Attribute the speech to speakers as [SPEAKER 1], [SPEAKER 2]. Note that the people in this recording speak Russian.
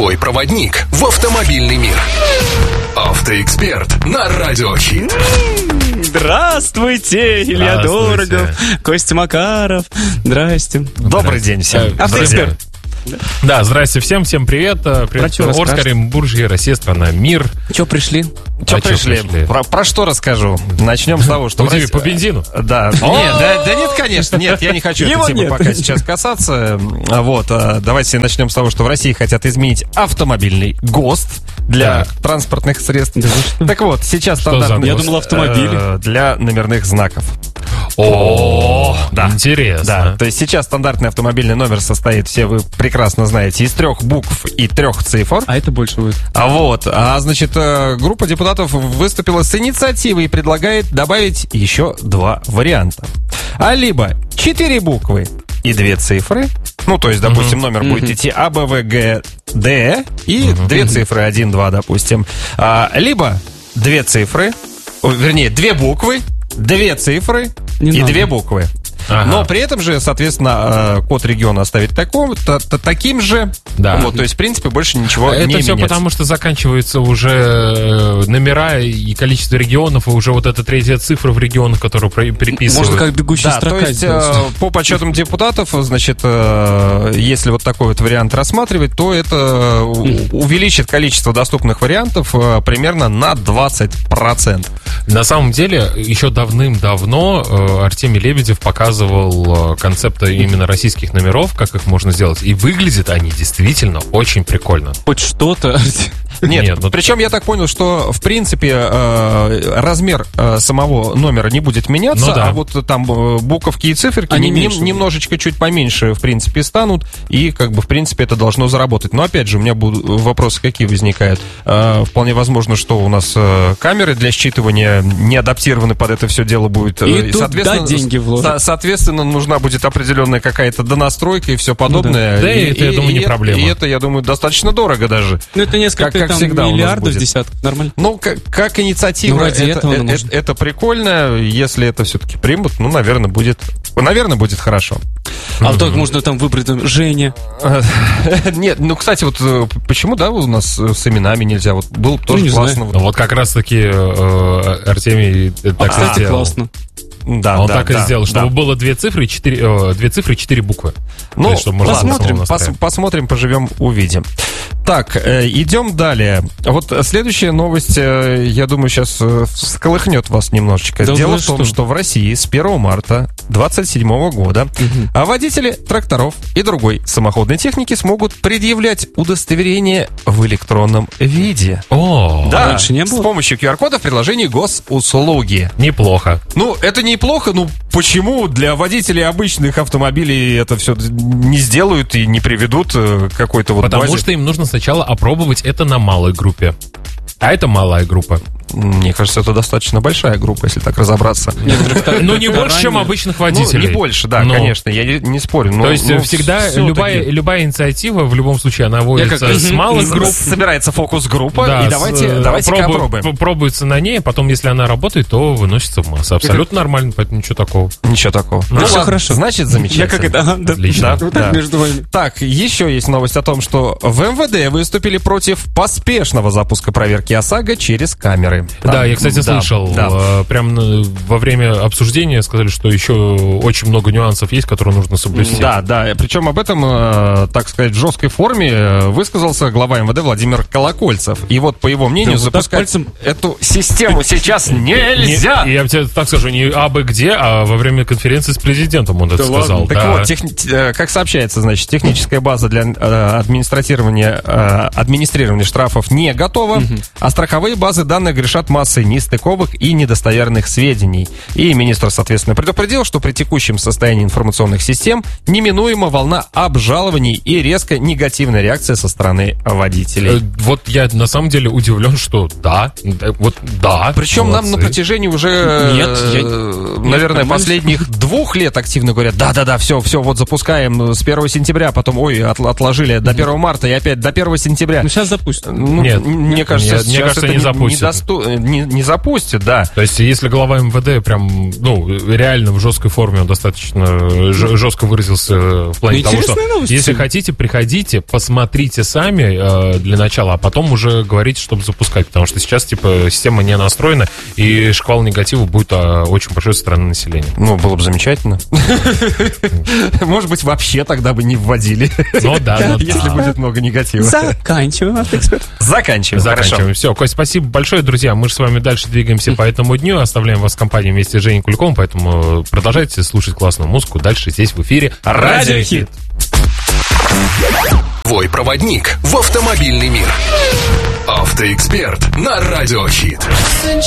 [SPEAKER 1] Твой проводник в автомобильный мир. Автоэксперт на Радио Хит.
[SPEAKER 2] Здравствуйте, Илья Дорогов, Костя Макаров. Здрасте.
[SPEAKER 3] Добрый день всем.
[SPEAKER 2] Автоэксперт.
[SPEAKER 4] Да, здрасте всем привет. Привет, Орскарим, Буржье, Россия, страна, мир.
[SPEAKER 2] Че пришли?
[SPEAKER 3] Что пришли? Про что расскажу? Начнем с того, что...
[SPEAKER 4] По бензину?
[SPEAKER 3] Да. Нет, конечно. Нет, я не хочу эту тему пока сейчас касаться. Вот, давайте начнем с того, что в России хотят изменить автомобильный ГОСТ для транспортных средств. Так вот, сейчас стандартный
[SPEAKER 2] Я думал, автомобили.
[SPEAKER 3] для номерных знаков.
[SPEAKER 4] О, да. Интересно.
[SPEAKER 3] Да, то есть сейчас стандартный автомобильный номер состоит, все вы прекрасно знаете, из 3 букв и 3 цифр.
[SPEAKER 2] А это больше будет.
[SPEAKER 3] Значит, группа депутатов выступила с инициативой и предлагает добавить еще 2 варианта. Либо 4 буквы и 2 цифры. Ну, то есть, допустим, номер будет идти А, Б, В, Г, Д и 2 цифры, 1, 2, допустим. Либо 2 цифры, вернее, 2 буквы, 2 цифры и 2 буквы.
[SPEAKER 4] Ага.
[SPEAKER 3] Но при этом же, соответственно, код региона оставить таким же.
[SPEAKER 4] Да.
[SPEAKER 3] Вот, то есть, в принципе, больше ничего
[SPEAKER 4] это
[SPEAKER 3] не меняется.
[SPEAKER 4] Это все потому, что заканчиваются уже номера и количество регионов, и уже вот эта 3-я цифра в регионах, которую переписывают.
[SPEAKER 2] Можно как бегущая строка.
[SPEAKER 3] То есть, по подсчетам депутатов, значит, если вот такой вот вариант рассматривать, то это увеличит количество доступных вариантов примерно на 20%.
[SPEAKER 4] На самом деле, еще давным-давно Артемий Лебедев показывал концепты именно российских номеров, как их можно сделать. И выглядят они действительно очень прикольно.
[SPEAKER 2] Хоть что-то.
[SPEAKER 3] Нет, причем я так понял, что в принципе размер самого номера не будет меняться, а вот там буковки и циферки немножечко чуть поменьше в принципе станут, и как бы в принципе это должно заработать. Но опять же, у меня будут вопросы какие возникают. Вполне возможно, что у нас камеры для считывания не адаптированы под это все дело будет.
[SPEAKER 2] И тут деньги вложат.
[SPEAKER 3] Соответственно, нужна будет определенная какая-то донастройка и все подобное.
[SPEAKER 4] Да, это, я думаю, не проблема.
[SPEAKER 3] И это, я думаю, достаточно дорого даже.
[SPEAKER 2] Ну, это несколько
[SPEAKER 3] как всегда
[SPEAKER 2] миллиардов, десятков, нормально.
[SPEAKER 3] Ну, как инициатива, это прикольно. Если это все-таки примут, ну, наверное, будет хорошо.
[SPEAKER 2] А так можно там выбрать Женя.
[SPEAKER 3] Нет, ну, кстати, вот почему, да, у нас с именами нельзя? Вот было бы тоже классно.
[SPEAKER 4] Вот как раз-таки Артемий так сделал.
[SPEAKER 2] Кстати, классно.
[SPEAKER 3] Да,
[SPEAKER 4] он так и сделал, чтобы было 2 цифры и 4 буквы.
[SPEAKER 3] Ну, посмотрим, поживем, увидим. Так, идем далее. Вот следующая новость, я думаю, сейчас всколыхнет вас немножечко. Дело в том, что в России с 1 марта 2027 года водители тракторов и другой самоходной техники смогут предъявлять удостоверение в электронном виде. Да,
[SPEAKER 2] раньше не было?
[SPEAKER 3] С помощью QR-кода в приложении госуслуги.
[SPEAKER 4] Неплохо.
[SPEAKER 3] Ну, это неплохо, ну почему для водителей обычных автомобилей это все не сделают и не приведут к какой-то вот
[SPEAKER 4] Потому что им нужно сначала опробовать это на малой группе. А это малая группа.
[SPEAKER 3] Мне кажется, это достаточно большая группа, если так разобраться.
[SPEAKER 4] Ну, не больше, чем обычных водителей.
[SPEAKER 3] Не больше, да, конечно, я не спорю.
[SPEAKER 4] То есть всегда любая инициатива, в любом случае, она вводится с малых групп.
[SPEAKER 3] Собирается фокус-группа, и давайте-ка опробуем.
[SPEAKER 4] Пробуется на ней, потом, если она работает, то выносится в массу. Абсолютно нормально, поэтому ничего такого.
[SPEAKER 3] Ничего такого.
[SPEAKER 2] Ну, все хорошо.
[SPEAKER 3] Значит, замечательно.
[SPEAKER 4] Отлично.
[SPEAKER 3] Так, еще есть новость о том, что в МВД выступили против поспешного запуска проверки ОСАГО через камеры.
[SPEAKER 4] Да, я, кстати, слышал. Прям во время обсуждения сказали, что еще очень много нюансов есть, которые нужно соблюсти.
[SPEAKER 3] Да. Причем об этом, так сказать, в жесткой форме высказался глава МВД Владимир Колокольцев. И вот, по его мнению, запускать эту систему сейчас нельзя.
[SPEAKER 4] Я тебе так скажу, не абы где, а во время конференции с президентом он это сказал.
[SPEAKER 3] Так вот, как сообщается, значит, техническая база для администрирования штрафов не готова, а страховые базы данных грешат массой нестыковок и недостоверных сведений. И министр, соответственно, предупредил, что при текущем состоянии информационных систем неминуема волна обжалований и резко негативная реакция со стороны водителей.
[SPEAKER 4] Вот я на самом деле удивлен, что да.
[SPEAKER 3] Причем нам на протяжении уже, наверное, последних 2 лет активно говорят, да, все, вот запускаем с 1 сентября, потом, отложили до 1 марта и опять до 1 сентября.
[SPEAKER 2] Ну, сейчас запустим.
[SPEAKER 3] Мне кажется,
[SPEAKER 4] не запустят.
[SPEAKER 3] не запустит, да.
[SPEAKER 4] То есть, если глава МВД прям, реально в жесткой форме, он достаточно жестко выразился в плане того, что если хотите, приходите, посмотрите сами для начала, а потом уже говорите, чтобы запускать, потому что сейчас, система не настроена, и шквал негатива будет очень большой со стороны населения.
[SPEAKER 3] Было бы замечательно. Может быть, вообще тогда бы не вводили. Если будет много негатива.
[SPEAKER 2] Заканчиваем, Автоэксперт.
[SPEAKER 3] Заканчиваем.
[SPEAKER 4] Все, Кость, спасибо большое, друзья. Мы же с вами дальше двигаемся по этому дню. Оставляем вас в компании вместе с Женей Куликовым, поэтому продолжайте слушать классную музыку. Дальше здесь в эфире Радиохит.
[SPEAKER 1] Твой проводник в автомобильный мир. Автоэксперт на Радиохит.